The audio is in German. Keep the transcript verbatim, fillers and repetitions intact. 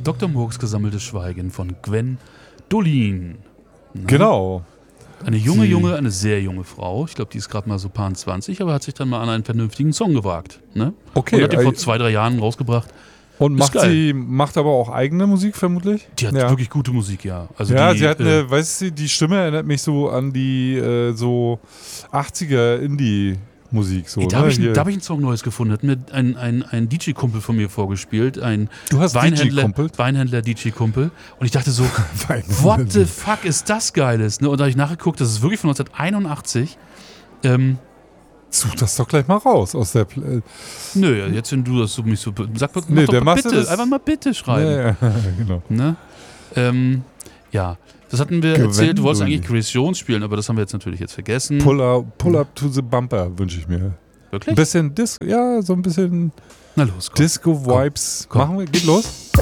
Doktor Murks gesammeltes Schweigen von Gwen Dolin. Genau. Eine junge, Sie- junge, eine sehr junge Frau. Ich glaube, die ist gerade mal so paar zwanzig, aber hat sich dann mal an einen vernünftigen Song gewagt. Ne? Okay. Und hat den vor äh, zwei, drei Jahren rausgebracht. Und Ist macht geil. sie, macht aber auch eigene Musik vermutlich? Die hat ja. wirklich gute Musik, ja. Also ja, die, sie hat äh, eine, weißt du, die Stimme erinnert mich so an die äh, so achtziger Indie-Musik. So, Ey, da ne? habe ich, Hier. da hab ich einen Song Neues gefunden. Hat mir ein, ein, ein D J-Kumpel von mir vorgespielt. Ein Du hast Weinhändler, D J-Kumpel? Weinhändler-D J-Kumpel. Und ich dachte so, what the fuck ist das Geiles? Ne? Und da habe ich nachgeguckt, das ist wirklich von neunzehnhunderteinundachtzig. Ähm, Such das doch gleich mal raus aus der... Pl- nö, jetzt wenn du das so mich so... Sag mach Nee, doch der mal machst du bitte, das- einfach mal bitte schreiben. ja, ja, genau. Ne? Ähm, ja, das hatten wir erzählt. Du wolltest Gwendolyn. eigentlich Grace Jones spielen, aber das haben wir jetzt natürlich jetzt vergessen. Pull up, pull up to the bumper wünsche ich mir. Ein Wirklich? bisschen Disco, ja, so ein bisschen Na los, komm. Disco-Vibes. Komm. Machen wir, geht los.